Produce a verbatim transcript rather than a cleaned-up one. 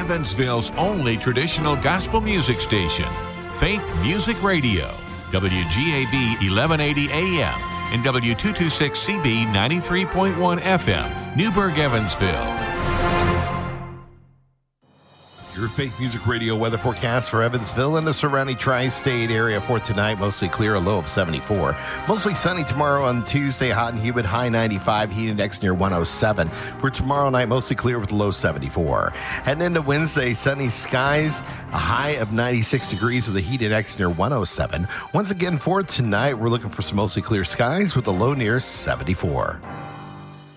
Evansville's only traditional gospel music station, Faith Music Radio, W G A B eleven eighty A M and W two twenty-six C B ninety-three point one F M, Newburgh, Evansville. Your Faith Music Radio weather forecast for Evansville and the surrounding tri-state area for tonight. Mostly clear, a low of seventy-four. Mostly sunny tomorrow on Tuesday, hot and humid, high ninety-five, heat index near one oh seven. For tomorrow night, mostly clear with a low seventy-four. Heading into Wednesday, sunny skies, a high of ninety-six degrees with a heat index near one oh seven. Once again, for tonight, we're looking for some mostly clear skies with a low near seventy-four.